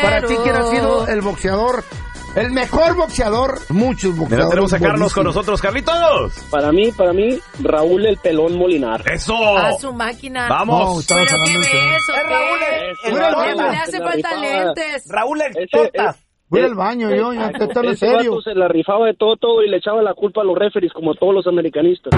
Para ti, ¿quién ha sido el boxeador? El mejor boxeador, muchos boxeadores. Mira, tenemos a Carlos con nosotros. Carlitos. Para mí, Raúl el Pelón Molinar. ¡Eso! A su máquina. ¡Vamos! ¿Pero qué beso? Es Raúl ¿Qué? Le hace falta lentes. Raúl el Tortas. Voy al baño, yo, ya te en Ese serio. vato se la rifaba de todo y le echaba la culpa a los referees como todos los americanistas.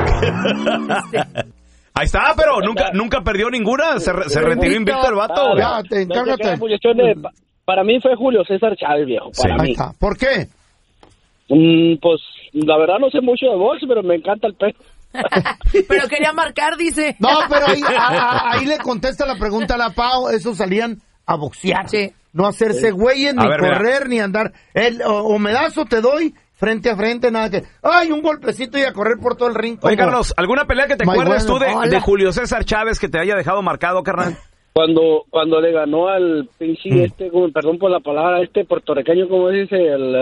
Ahí está, pero nunca perdió ninguna. Se retiró invicto el vato. Ya, encárgate. Para mí fue Julio César Chávez, viejo. Para mí. Está. ¿Por qué? Pues la verdad no sé mucho de box, pero me encanta el pez. Pero quería marcar, dice. No, pero ahí le contesta la pregunta a la Pau. Esos salían a boxear. Sí. No hacerse güeyes, ni correr, ni andar. O me das o te doy, frente a frente, nada que... ¡Ay, un golpecito y a correr por todo el ring! Oye, Carlos, ¿alguna pelea que te acuerdes tú de Julio César Chávez que te haya dejado marcado, carnal? Cuando le ganó al pinche perdón por la palabra, puertorriqueño, ¿cómo dice?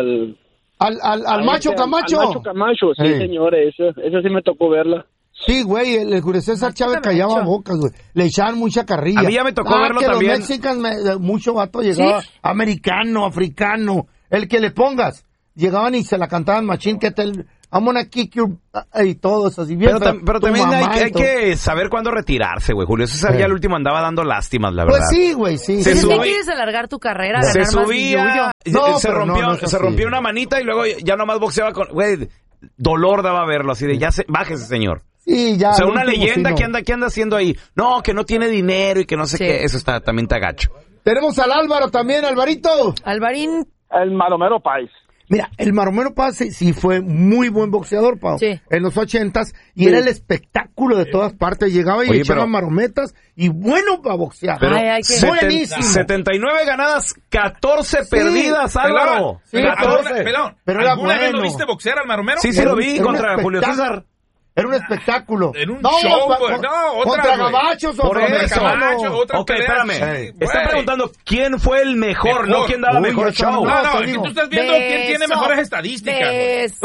Al Macho Camacho. Al Macho Camacho, sí, señor, esa sí me tocó verla. Sí, güey, el Julio César Chávez callaba bocas, güey. Le echaban mucha carrilla. A mí ya me tocó verlo que también. Los mexicanos, mucho vato llegaba, ¿sí? Americano, africano, el que le pongas. Llegaban y se la cantaban machín, que te... I'm gonna kick you, y todo eso así bien. Pero también hay que saber cuándo retirarse, güey. Julio César ya el último andaba dando lástimas, la verdad. Pues sí, güey, sí. Si quieres alargar tu carrera, ganar se subía, más se rompió una manita y luego ya nomás boxeaba con... Güey, dolor daba verlo, así de bájese, señor. Sí, ya. O sea, una leyenda que anda haciendo ahí. No, que no tiene dinero y que no sé qué. Eso también está gacho. Tenemos al Álvaro también, Alvarito. Alvarín. El Maromero Páez. Mira, el Maromero Páez sí fue muy buen boxeador, Pau. Sí. En los 80s. Y era el espectáculo de todas partes. Llegaba y echaba marometas. Y bueno para boxear. Pero buenísimo. 79 ganadas, 14 perdidas, Álvaro. Sí, 14. Pero ¿alguna vez lo viste boxear al Maromero? Sí, lo vi contra Julio César. Era un espectáculo. En un show, contra gabachos o contra Camacho, otra espérame. Está preguntando quién fue el mejor, no quién daba mejor show. No, es que tú estás viendo quién tiene mejores estadísticas.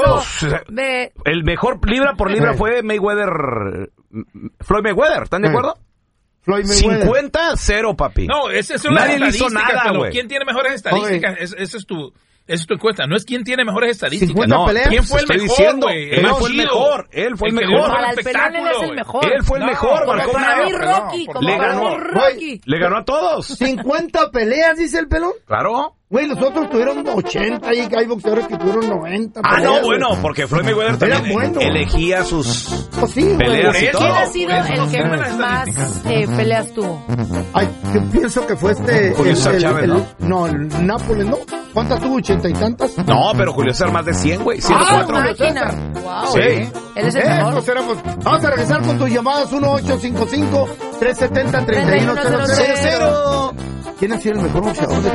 El mejor libra por libra fue Floyd Mayweather, ¿están de acuerdo? Floyd Mayweather. 50-0, papi. No, esa es una Nadie le hizo nada, güey. ¿Quién tiene mejores estadísticas? Esa es tu encuesta. No es quién tiene mejores estadísticas. No, ¿quién fue el mejor, güey? Él fue el mejor. Él fue el mejor. Para el Pelón él es el mejor. Él fue el mejor. Para mí Rocky. Le ganó a todos. 50 peleas, dice el Pelón. Claro. Güey, los otros tuvieron 80 y hay boxeadores que tuvieron 90 peleas. No, bueno, porque Floyd Mayweather también elegía sus peleas y todo. ¿Quién ha sido el que más peleas tuvo? Ay, yo pienso que fue Julio César Chávez, ¿no? El Nápoles, ¿no? ¿Cuántas tuvo? ¿80 y tantas? No, pero Julio César más de 100, güey. 104. Máquina. Wow. Sí. Él es el mejor. Vamos a regresar con tus llamadas 1855-370-3100. ¿Quién ha sido el mejor boxeador de